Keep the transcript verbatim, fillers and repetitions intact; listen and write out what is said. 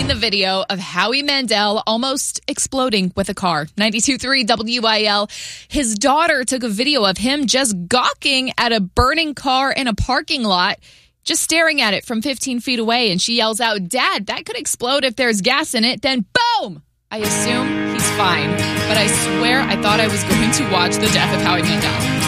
seen the video of Howie Mandel almost exploding with a car. ninety-two point three W I L. His daughter took a video of him just gawking at a burning car in a parking lot, just staring at it from fifteen feet away. And she yells out, "Dad, that could explode if there's gas in it." Then boom! I assume he's fine. But I swear I thought I was going to watch the death of Howie Mandel.